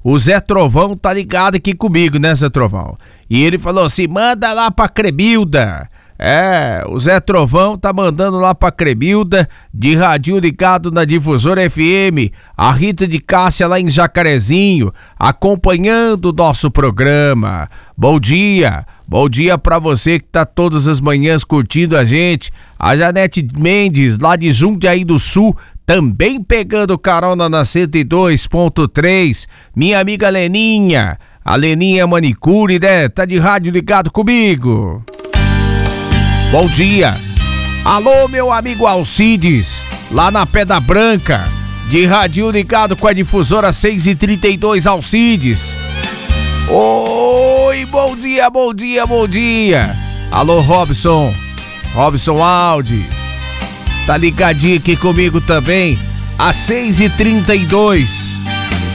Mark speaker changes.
Speaker 1: o Zé Trovão tá ligado aqui comigo, né, Zé Trovão? E ele falou assim, manda lá pra Crebilda. O Zé Trovão tá mandando lá pra Crebilda, de radinho ligado na Difusora FM, a Rita de Cássia lá em Jacarezinho, acompanhando o nosso programa. Bom dia pra você que tá todas as manhãs curtindo a gente. A Janete Mendes, lá de Jundiaí do Sul, também pegando carona na 102.3. Minha amiga Leninha, a Leninha Manicure, né? Tá de rádio ligado comigo. Bom dia. Alô, meu amigo Alcides, lá na Pedra Branca, de radinho ligado com a Difusora 6h32, Alcides. Oi, bom dia. Alô, Robson Aldi, tá ligadinho aqui comigo também, às 6h32.